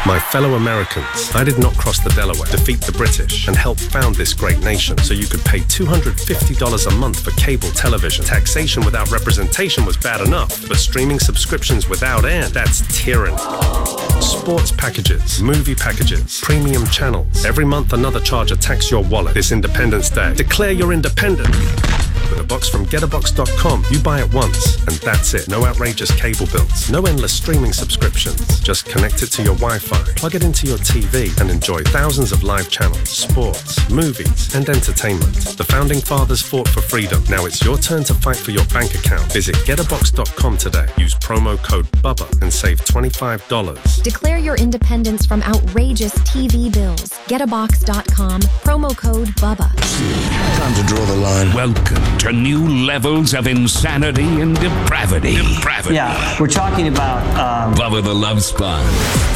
My fellow Americans, I did not cross the Delaware, defeat the British, and help found this great nation so you could pay $250 a month for cable television. Taxation without representation was bad enough, but streaming subscriptions without air, that's tyranny. Sports packages, movie packages, premium channels. Every month another charge attacks your wallet. This Independence Day, declare you're independent. With a box from GetAbox.com, you buy it once, and that's it. No outrageous cable bills, no endless streaming subscriptions. Just connect it to your Wi-Fi, plug it into your TV, and enjoy thousands of live channels, sports, movies, and entertainment. The Founding Fathers fought for freedom. Now it's your turn to fight for your bank account. Visit GetAbox.com today. Use promo code BUBBA and save $25. Declare your independence from outrageous TV bills. GetAbox.com, promo code BUBBA. Time to draw the line. Welcome to new levels of insanity and depravity. Yeah, we're talking about Bubba the Love Sponge.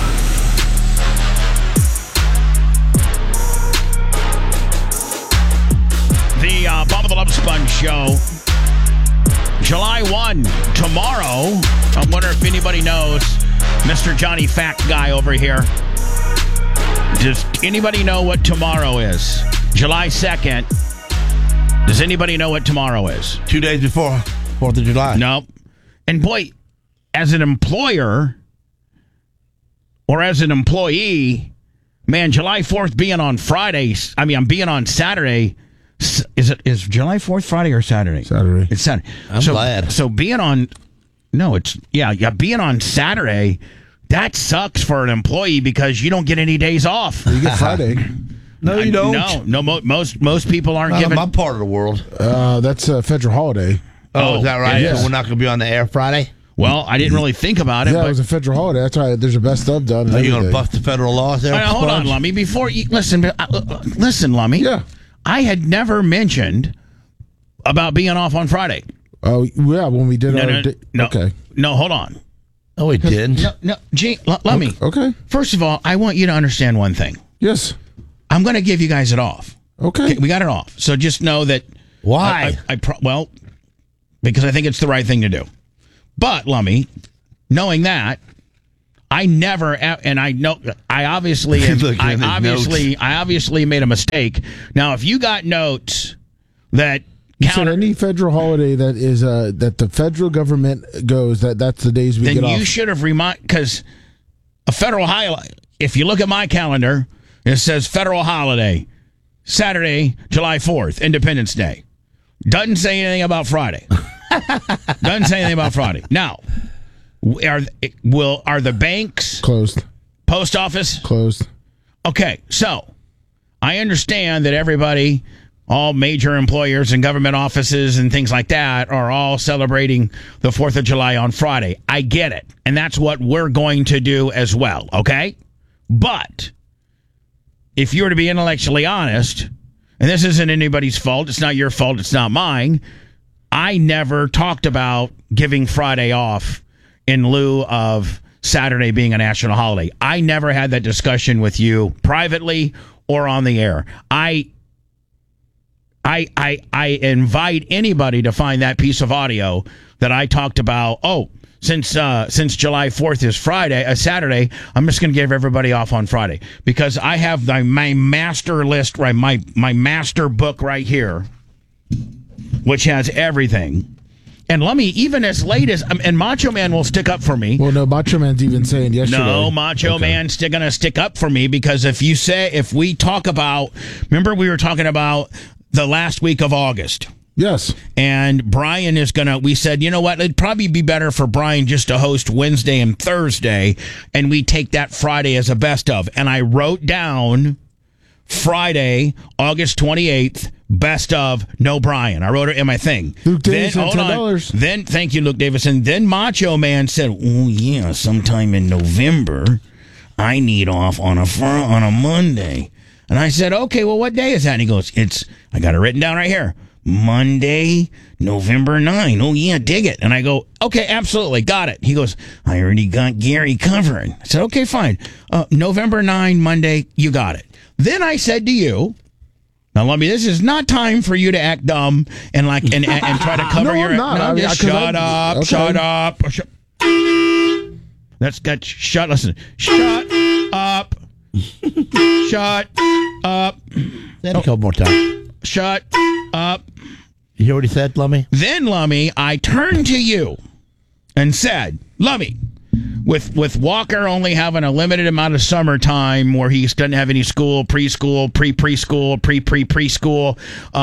The Bubba the Love Sponge Show, July 1, tomorrow. I wonder if anybody knows Mr. Johnny Fact Guy over here. Does anybody know what tomorrow is? July 2nd. Does anybody know what tomorrow is? 2 days before 4th of July. No. And boy, as an employer or as an employee, man, July 4th being on Friday, being on Saturday. Is July 4th Friday or Saturday? Saturday. It's Saturday. I'm glad. So being on, being on Saturday, that sucks for an employee because you don't get any days off. You get Friday. No, you don't. No. Most people aren't Not given. in my part of the world. That's a federal holiday. Oh, is that right? yeah. So we're not going to be on the air Friday? Well, I didn't really think about it. Yeah, but it was a federal holiday. That's why there's a best of done. Are you going to bust the federal laws there? All right, hold on, Lummy. Before you listen, Lummy. Yeah. I had never mentioned about being off on Friday. Oh, yeah, when we did No. Okay. No, hold on. Oh, we did. No, Gene, Lummy. Okay. First of all, I want you to understand one thing. Yes. I'm going to give you guys it off. Okay. We got it off. So just know that. Why? Because I think it's the right thing to do. But, Lummy, knowing that, I never, and I know, I obviously made a mistake. Now, if you got notes that You said any federal holiday that is that the federal government goes, that's the days we get off. Then you should have because a federal holiday, if you look at my calendar, it says federal holiday, Saturday, July 4th, Independence Day. Doesn't say anything about Friday. Doesn't say anything about Friday. Now, are the banks closed? Post office closed. Okay, so I understand that everybody, all major employers and government offices and things like that, are all celebrating the 4th of July on Friday. I get it, and that's what we're going to do as well. Okay, but if you were to be intellectually honest, and this isn't anybody's fault, it's not your fault, it's not mine. I never talked about giving Friday off in lieu of Saturday being a national holiday. I never had that discussion with you privately or on the air. I invite anybody to find that piece of audio that I talked about. Since July 4th is Saturday, I'm just going to give everybody off on Friday because I have my master list, right? My master book right here, which has everything. And let me, even as late as, and Macho Man will stick up for me. Well, no, Macho Man's even saying yesterday. No, Macho Man's going to stick up for me because if we talk about, remember we were talking about the last week of August. Yes. And Brian we said, you know what, it'd probably be better for Brian just to host Wednesday and Thursday, and we take that Friday as a best of. And I wrote down Friday, August 28th, best of, no Brian. I wrote it in my thing. Luke Davison, $10. Then, thank you, Luke Davison. Then Macho Man said, oh, yeah, sometime in November, I need off on a Monday. And I said, okay, well, what day is that? And he goes, I got it written down right here. Monday, November 9. Oh, yeah, dig it. And I go, okay, absolutely, got it. He goes, I already got Gary covered. I said, okay, fine. November 9, Monday, you got it. Then I said to you, now, Lummy, this is not time for you to act dumb and try to cover your... No, just shut up. Listen. Shut up. Shut up. Say it a couple more times. Shut up. You hear what he said, Lummy? Then, Lummy, I turned to you and said, Lummy, with Walker only having a limited amount of summertime where he doesn't have any school, preschool, preschool,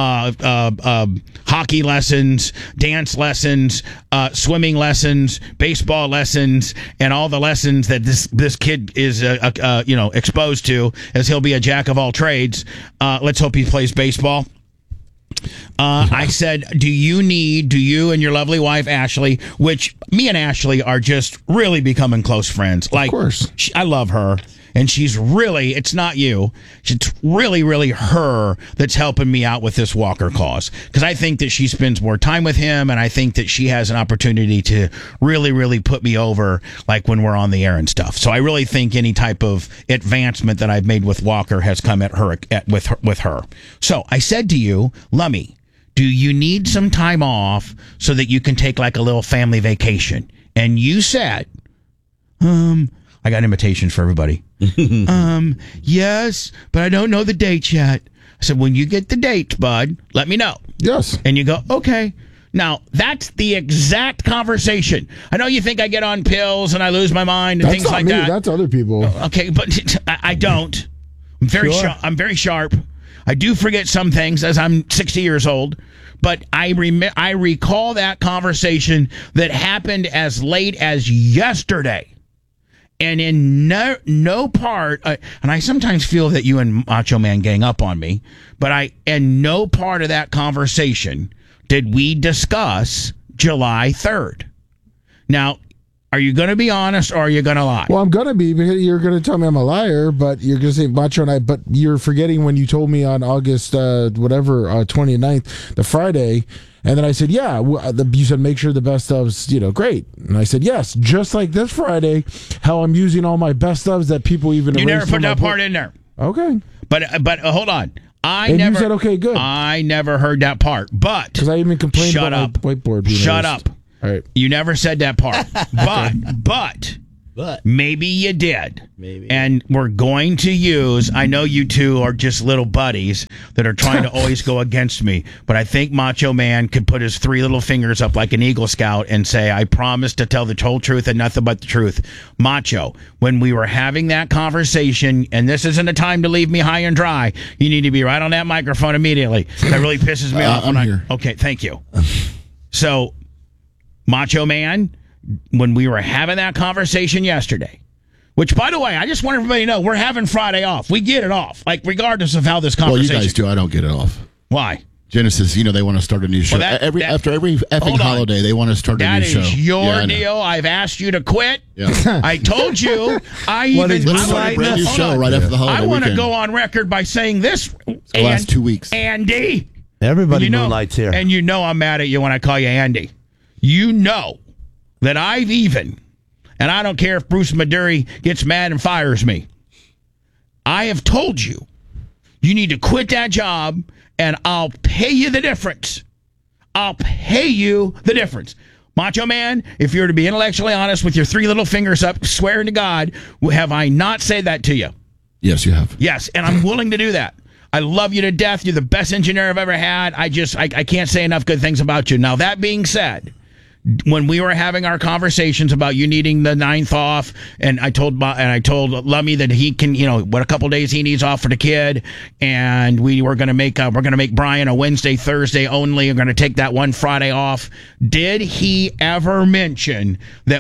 hockey lessons, dance lessons, swimming lessons, baseball lessons, and all the lessons that this kid is exposed to, as he'll be a jack of all trades. Let's hope he plays baseball. I said, do you and your lovely wife, Ashley, which me and Ashley are just really becoming close friends. Like, of course. I love her. And she's really, it's not you. It's really, really her that's helping me out with this Walker cause. Because I think that she spends more time with him, and I think that she has an opportunity to really, really put me over, like when we're on the air and stuff. So I really think any type of advancement that I've made with Walker has come with her. So I said to you, Lummy, do you need some time off so that you can take like a little family vacation? And you said, I got invitations for everybody. Yes, but I don't know the date yet. I said, when you get the dates, bud, let me know. Yes. And you go, okay. Now, that's the exact conversation. I know you think I get on pills and I lose my mind and that's things like me. that. That's other people. Okay, but I don't. I'm very I'm very sharp. I do forget some things as I'm 60 years old. But I recall that conversation that happened as late as yesterday. And in no part, and I sometimes feel that you and Macho Man gang up on me, but in no part of that conversation did we discuss July 3rd. Now, are you going to be honest or are you going to lie? Well, I'm going to be, because you're going to tell me I'm a liar, but you're going to say Macho and I, but you're forgetting when you told me on August, 29th, the Friday, and then I said, yeah, you said make sure the best of's, great. And I said, yes, just like this Friday, how I'm using all my best ofs that people even You never put that part in there. Okay. But hold on. You said, okay, good. I never heard that part, but. Because I even complained about my whiteboard being Shut erased. up. All right. You never said that part. But maybe you did. Maybe. And we're going to use, I know you two are just little buddies that are trying to always go against me, but I think Macho Man could put his 3 little fingers up like an Eagle Scout and say, I promise to tell the whole truth and nothing but the truth. Macho, when we were having that conversation, and this isn't a time to leave me high and dry, you need to be right on that microphone immediately. That really pisses me off. I'm here. Okay, thank you. So, Macho Man, when we were having that conversation yesterday, which, by the way, I just want everybody to know, we're having Friday off. We get it off, like, regardless of how this conversation... Well, you guys do. I don't get it off. Why? Genesis, they want to start a new show. After every effing holiday, they want to start a new show. That is your deal. I've asked you to quit. Yeah. I told you. Let's start a brand new show right after the holiday I want to weekend. go on record by saying this. The last 2 weeks. Andy. Everybody moonlights here. And I'm mad at you when I call you Andy. You know that I've even, and I don't care if Bruce Maduri gets mad and fires me, I have told you, you need to quit that job and I'll pay you the difference. I'll pay you the difference. Macho Man, if you're to be intellectually honest with your 3 little fingers up, swearing to God, have I not said that to you? Yes, you have. Yes, and I'm willing to do that. I love you to death. You're the best engineer I've ever had. I can't say enough good things about you. Now, that being said, when we were having our conversations about you needing the 9th off, and I told Lummy that he can, what a couple days he needs off for the kid, and we were going to make Brian a Wednesday, Thursday only. We're going to take that one Friday off. Did he ever mention that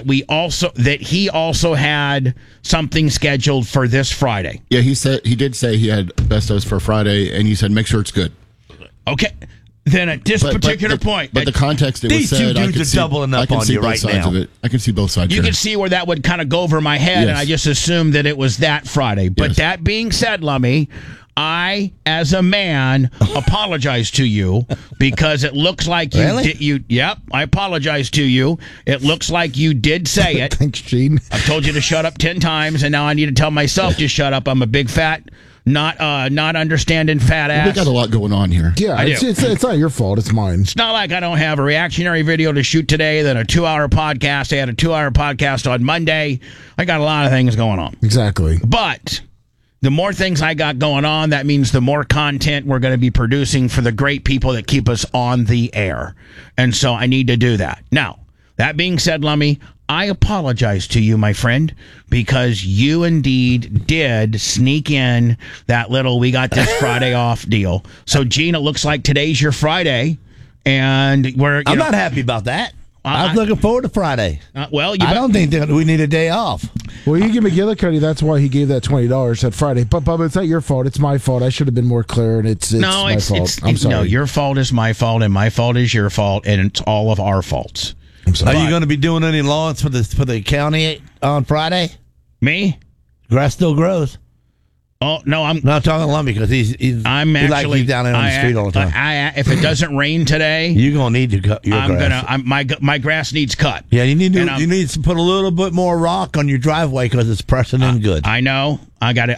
he also had something scheduled for this Friday? Yeah, he did say he had best ofs for Friday, and you said make sure it's good. Okay. Then at this particular point... But the context it was these said... two dudes are doubling up on you right now. I can see both sides. You can see where that would kind of go over my head, Yes. and I just assumed that it was that Friday. But Yes. that being said, Lummy, I, as a man, apologize to you because it looks like you Really? did. Yep, I apologize to you. It looks like you did say it. Thanks, Gene. I've told you to shut up 10 times, and now I need to tell myself to shut up. I'm a big fat not understanding fat ass. We got a lot going on here. Yeah, it's not your fault. It's mine. It's not like I don't have a reactionary video to shoot today, then a 2-hour podcast. I had a 2-hour podcast on Monday. I got a lot of things going on. Exactly. But the more things I got going on, that means the more content we're going to be producing for the great people that keep us on the air. And so I need to do that. Now, that being said, Lummy, I apologize to you, my friend, because you indeed did sneak in that little we got this Friday off deal. So, Gene, it looks like today's your Friday, and I'm not happy about that. I was looking forward to Friday. I don't think that we need a day off. Well, you give McGillicuddy, that's why he gave that $20 that Friday. But, Bubba, it's not your fault. It's my fault. I should have been more clear, and it's my fault. I'm sorry. No, your fault is my fault, and my fault is your fault, and it's all of our faults. I'm sorry. Are you going to be doing any lawns for the county on Friday? Me? Grass still grows. Oh, no, I'm not talking Lummy because he's actually down there on the street all the time. If it doesn't rain today, you're gonna need to cut your grass. My grass needs cut. Yeah, you need to put a little bit more rock on your driveway because it's pressing in good. I know. I got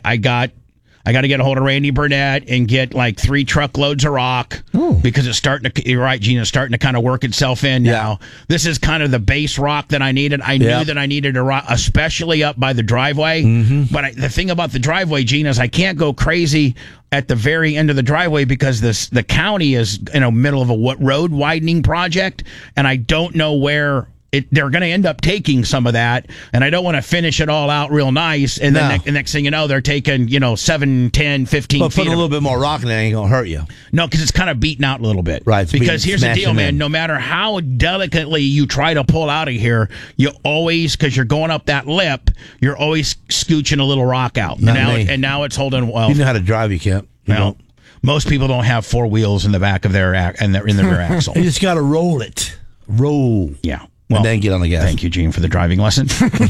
to get a hold of Randy Burnett and get like 3 truckloads of rock because it's starting to. You're right, Gina. It's starting to kind of work itself in now. This is kind of the base rock that I needed. I knew that I needed a rock, especially up by the driveway. Mm-hmm. But the thing about the driveway, Gina, is I can't go crazy at the very end of the driveway because the county is in the middle of a road widening project, and I don't know where. They're going to end up taking some of that, and I don't want to finish it all out real nice, and then the next thing you know, they're taking 7, 10, 15 but feet. Put a little bit more rock in it, ain't going to hurt you. No, because it's kind of beaten out a little bit. Right. Because here's the deal, man. No matter how delicately you try to pull out of here, you always, because you're going up that lip, you're always scooching a little rock out. And now it's holding well. You know how to drive, you can't. Most people don't have 4 wheels in the back of their in the rear axle. You just got to roll it. Roll. Yeah. Well, and then get on the gas. Thank you, Gene, for the driving lesson.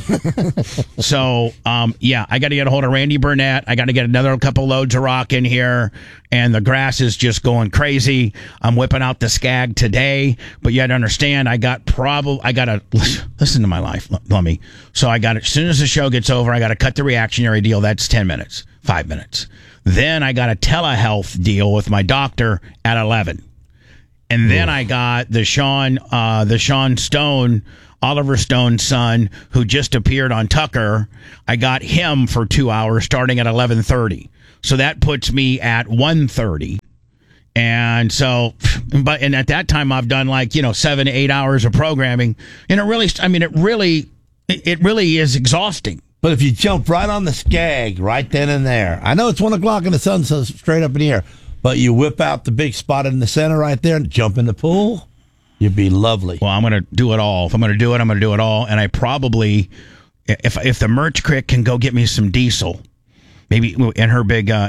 So, I got to get a hold of Randy Burnett. I got to get another couple loads of rock in here, and the grass is just going crazy. I'm whipping out the Skag today, but you got to understand, I got to listen to my life, Lummy. So as soon as the show gets over, I got to cut the reactionary deal. That's 10 minutes, 5 minutes. Then I got a telehealth deal with my doctor at 11. And then I got the Sean Stone, Oliver Stone's son, who just appeared on Tucker. I got him for 2 hours starting at 11:30. So that puts me at 1:30. And so, and at that time I've done 7 to 8 hours of programming. And it really is exhausting. But if you jump right on the Skag right then and there, I know it's 1 o'clock and the sun's straight up in the air. But you whip out the big spot in the center right there and jump in the pool, you'd be lovely. Well, I'm going to do it all. If I'm going to do it, I'm going to do it all. And I probably, if the Merch Crick can go get me some diesel, maybe in her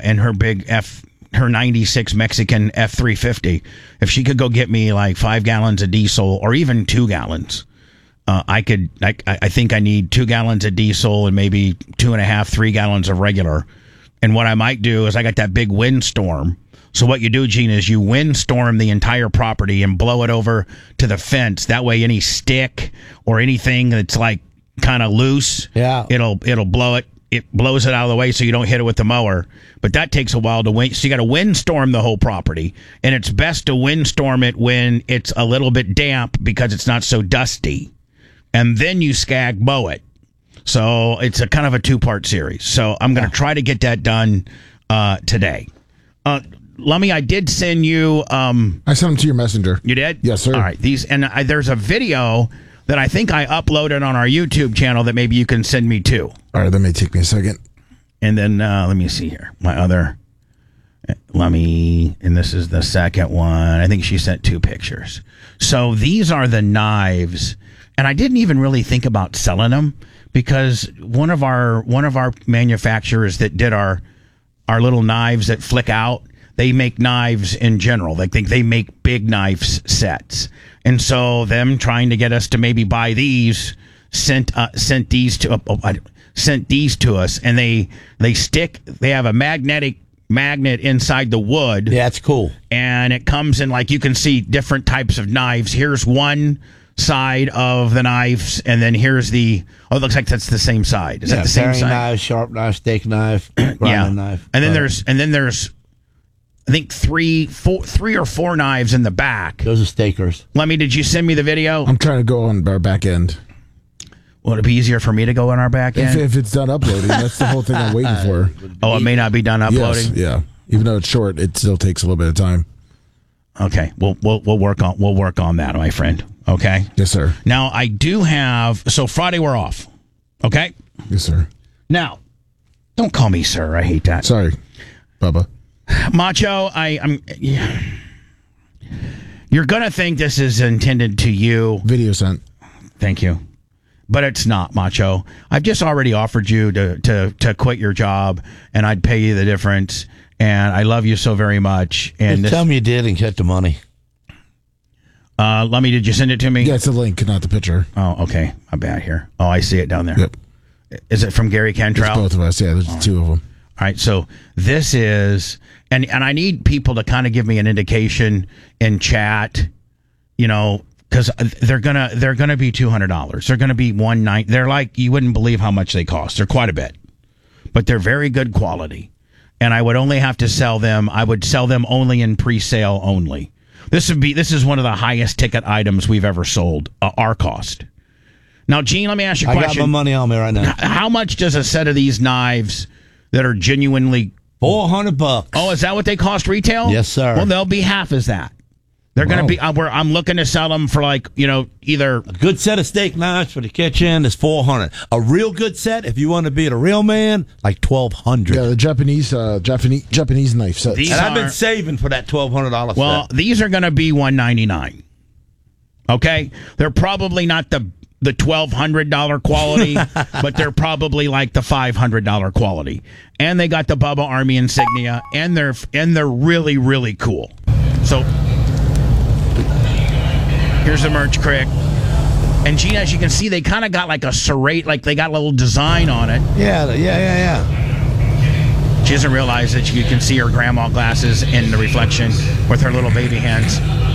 her 96 Mexican F350, if she could go get me 5 gallons of diesel or even 2 gallons, I think I need 2 gallons of diesel and maybe 2.5, 3 gallons of regular. And what I might do is I got that big windstorm. So what you do, Gene, is you windstorm the entire property and blow it over to the fence. That way any stick or anything that's kind of loose, it'll blow it. It blows it out of the way so you don't hit it with the mower. But that takes a while to wind. So you got to windstorm the whole property. And it's best to windstorm it when it's a little bit damp because it's not so dusty. And then you Skag mow it. So it's a kind of a 2-part series. So I'm going to try to get that done today. Lummy, I did send you. I sent them to your messenger. You did? Yes, sir. All right. There's a video that I think I uploaded on our YouTube channel that maybe you can send me too. All right, that may take me a second. And then let me see here. My other Lummy, and this is the second one. I think she sent 2 pictures. So these are the knives, and I didn't even really think about selling them because one of our manufacturers that did our little knives that flick out. They make knives in general. They make big knife sets. And so them trying to get us to maybe buy these sent these to us, and they have a magnet inside the wood. Yeah, that's cool. And it comes in you can see different types of knives. Here's one side of the knives, and then here's it looks like that's the same side. Is that the same paring side? knife, sharp knife, steak knife, grinding knife. And then there's I think three or four knives in the back. Those are stakers. Lemmy, did you send me the video? I'm trying to go on our back end. Would it be easier for me to go on our back end? If it's done uploading, that's the whole thing I'm waiting for. Oh, it may not be done uploading? Yes, yeah. Even though it's short, it still takes a little bit of time. Okay, we'll work on that, my friend. Okay. Yes, sir. Now I do have. So Friday we're off. Okay. Yes, sir. Now, don't call me sir. I hate that. Sorry, Bubba. Macho, you're gonna think this is intended to you. Video sent. Thank you. But it's not, Macho. I've just already offered you to quit your job, and I'd pay you the difference. And I love you so very much. And Just tell me you did and get the money. Lemmy, did you send it to me? Yeah, it's a link, not the picture. Oh, okay. My bad here. Oh, I see it down there. Yep. Is it from Gary Cantrell? It's both of us. Yeah, there's two of them. All right. So this is, and I need people to kind of give me an indication in chat, because they're gonna be $200. They're gonna be $190. They're like, you wouldn't believe how much they cost. They're quite a bit, but they're very good quality. And I would only have to sell them. I would sell them only in pre-sale only. This is one of the highest ticket items we've ever sold. Our cost. Now, Gene, let me ask you a question. I got my money on me right now. How much does a set of these knives that are genuinely $400? Oh, is that what they cost retail? Yes, sir. Well, they'll be half as that. They're going to be. I'm looking to sell them for either a good set of steak knives for the kitchen is $400. A real good set, if you want to be a real man, like $1,200. Yeah, the Japanese knife sets. And I've been saving for that $1,200 set. Well, these are going to be $199. Okay, they're probably not the $1,200 quality, but they're probably like the $500 quality. And they got the Bubba Army insignia, and they're really, really cool. So here's the merch crick. And Gene, as you can see, they kind of got like a serrate, like they got a little design on it. Yeah. She doesn't realize that you can see her grandma glasses in the reflection with her little baby hands.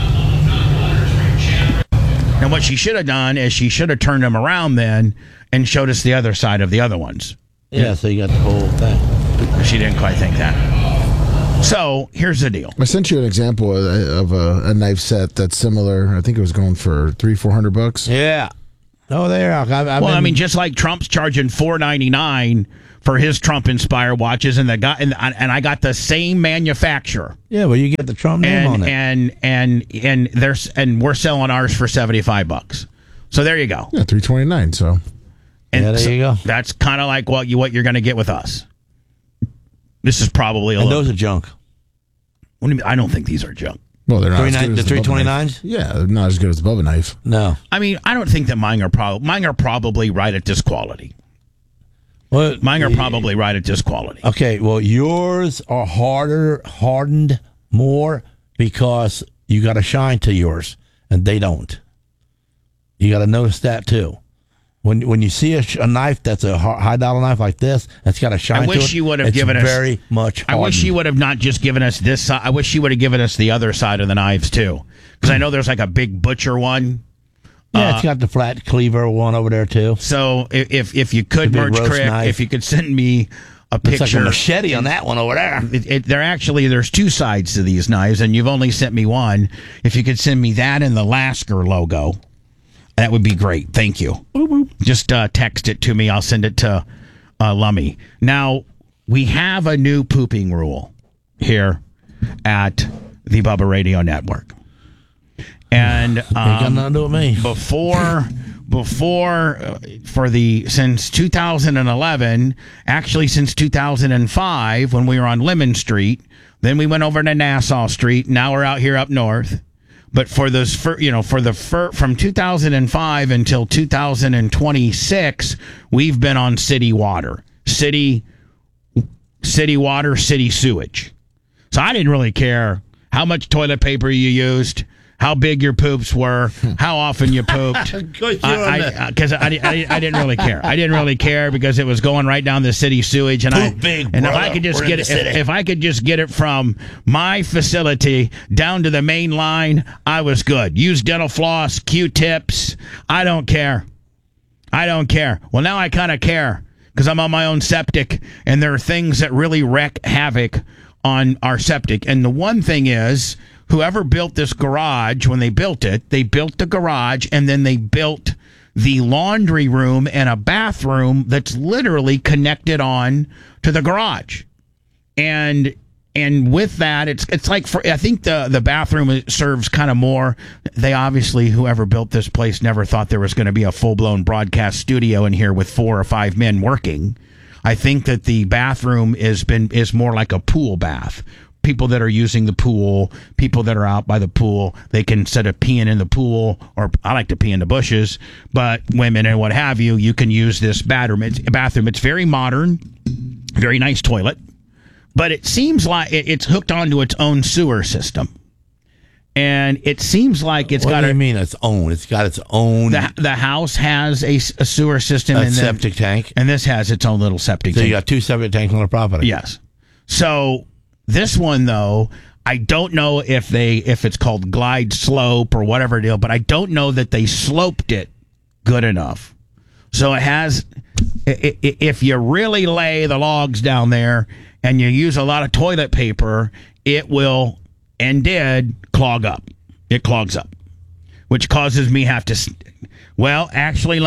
And what she should have done is she should have turned them around then and showed us the other side of the other ones. Yeah, so you got the whole thing. She didn't quite think that. So here's the deal. I sent you an example of a knife set that's similar. I think it was going for $300-400. Yeah. Oh, there. I mean, just like Trump's charging $499 for his Trump-inspired watches, and I got the same manufacturer. Yeah, well, you get the Trump name on it, and we're selling ours for $75. So there you go. Yeah, $329. So, there you go. That's kind of like what you're going to get with us. This is probably those are junk. What do you mean? I don't think these are junk. Well, they're not as good the as the 329s. Yeah, they're not as good as the Bubba knife. No, I mean, I don't think that mine are probably right at this quality. Well, mine are probably right at this quality. Okay, well, yours are hardened more because you got a shine to yours, and they don't. You got to notice that too. When you see a knife that's a high dollar knife like this, that's got a shine to it. I wish you would have given us very much hardened. I wish you would have not just given us this side. I wish you would have given us the other side of the knives too, because I know there's like a big butcher one. Yeah, it's got the flat cleaver one over there too. So if you could, Merch Crick, if you could send me a picture. It's like a machete on that one over there. There's two sides to these knives, and you've only sent me one. If you could send me that and the Lasker logo, that would be great. Thank you. Just text it to me. I'll send it to Lummy. Now, we have a new pooping rule here at the Bubba Radio Network. And got nothing to do with me. Since 2011, actually since 2005, when we were on Lemon Street, then we went over to Nassau Street. Now we're out here up north. But from 2005 until 2026, we've been on city water, city water, city sewage. So I didn't really care how much toilet paper you used, how big your poops were, how often you pooped. Because I didn't really care. I didn't really care because it was going right down the city sewage, and if I could just get it, if I could just get it from my facility down to the main line, I was good. Use dental floss, Q-tips. I don't care. Well, now I kind of care because I'm on my own septic, and there are things that really wreak havoc on our septic. And the one thing is, whoever built this garage, when they built the garage, and then they built the laundry room and a bathroom that's literally connected on to the garage. And with that, it's like, I think the bathroom serves kind of more. They obviously, whoever built this place never thought there was going to be a full-blown broadcast studio in here with 4 or 5 men working. I think that the bathroom is more like a pool bath. People that are using the pool, people that are out by the pool, they can, instead of peeing in the pool, or I like to pee in the bushes, but women and what have you, you can use this bathroom. It's very modern, very nice toilet, but it seems like it's hooked onto its own sewer system. And it seems like it's got... What do you mean its own? It's got its own... The house has a sewer system. A septic tank? And this has its own little septic tank. So you got 2 septic tanks on the property? Yes. So... This one, though, I don't know if it's called glide slope or whatever deal, but I don't know that they sloped it good enough. So it has, if you really lay the logs down there and you use a lot of toilet paper, it will, and did, clog up. It clogs up, which causes me have to... Well, actually,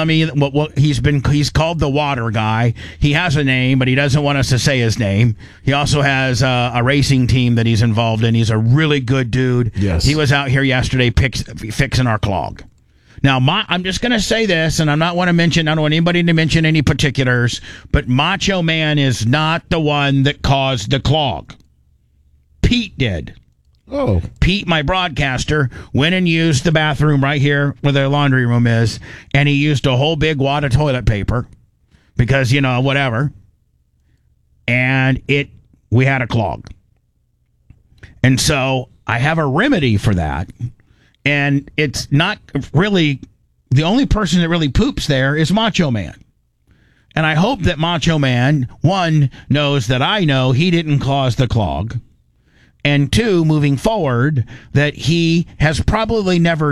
he's called the water guy. He has a name, but he doesn't want us to say his name. He also has a racing team that he's involved in. He's a really good dude. Yes. He was out here yesterday fixing our clog. Now, I'm just going to say this, and I don't want anybody to mention any particulars, but Macho Man is not the one that caused the clog. Pete did. Oh. Pete, my broadcaster, went and used the bathroom right here where the laundry room is, and he used a whole big wad of toilet paper because, whatever. And we had a clog. And so I have a remedy for that. And it's not really, the only person that really poops there is Macho Man. And I hope that Macho Man, 1, knows that I know he didn't cause the clog. And 2, moving forward, that he's probably never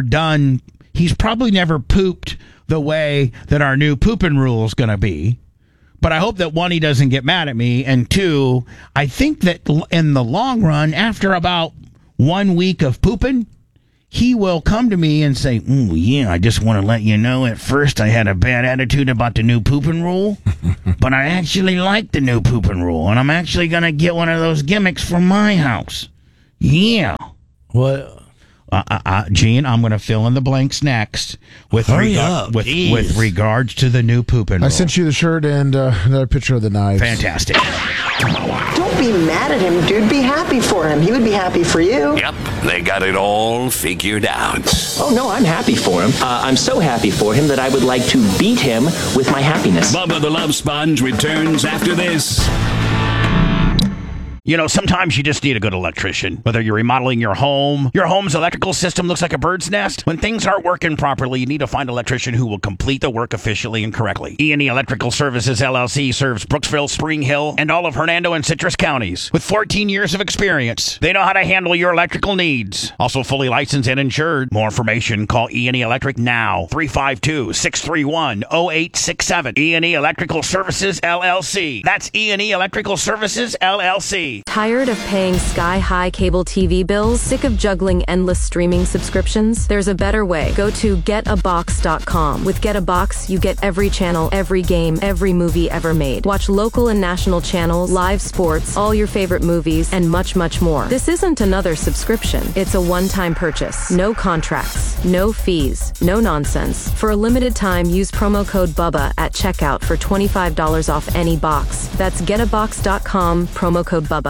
pooped the way that our new pooping rule is going to be. But I hope that 1, he doesn't get mad at me. And 2, I think that in the long run, after about 1 week of pooping, he will come to me and say, yeah, I just want to let you know, at first I had a bad attitude about the new pooping rule, but I actually like the new pooping rule, and I'm actually going to get one of those gimmicks for my house. Yeah. What? Gene, I'm going to fill in the blanks next with regards to the new pooping rule. I sent you the shirt and another picture of the knives. Fantastic. Don't be mad at him, dude. Be happy for him. He would be happy for you. Yep, they got it all figured out. Oh, no, I'm happy for him. I'm so happy for him that I would like to beat him with my happiness. Bubba the Love Sponge returns after this. Sometimes you just need a good electrician. Whether you're remodeling your home's electrical system looks like a bird's nest. When things aren't working properly, you need to find an electrician who will complete the work efficiently and correctly. E&E Electrical Services, LLC serves Brooksville, Spring Hill, and all of Hernando and Citrus counties. With 14 years of experience, they know how to handle your electrical needs. Also fully licensed and insured. More information, call E&E Electric now. 352-631-0867. E&E Electrical Services, LLC. That's E&E Electrical Services, LLC. Tired of paying sky-high cable TV bills? Sick of juggling endless streaming subscriptions? There's a better way. Go to getabox.com. With GetAbox, you get every channel, every game, every movie ever made. Watch local and national channels, live sports, all your favorite movies, and much, much more. This isn't another subscription. It's a one-time purchase. No contracts, no fees, no nonsense. For a limited time, use promo code BUBBA at checkout for $25 off any box. That's getabox.com, promo code BUBBA.